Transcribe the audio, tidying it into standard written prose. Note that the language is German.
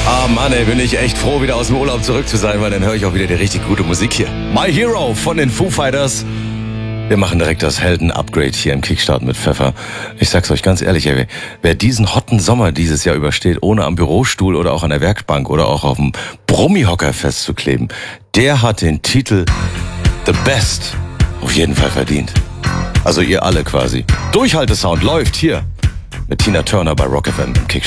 Ah Mann, ey, bin ich echt froh, wieder aus dem Urlaub zurück zu sein, weil dann höre ich auch wieder die richtig gute Musik hier. My Hero von den Foo Fighters. Wir machen direkt das Helden-Upgrade hier im Kickstart mit Pfeffer. Ich sag's euch ganz ehrlich, ey, wer diesen hotten Sommer dieses Jahr übersteht, ohne am Bürostuhl oder auch an der Werkbank oder auch auf dem Brummihocker festzukleben, der hat den Titel The Best auf jeden Fall verdient. Also ihr alle quasi. Durchhaltesound läuft hier mit Tina Turner bei Rock FM im Kickstart.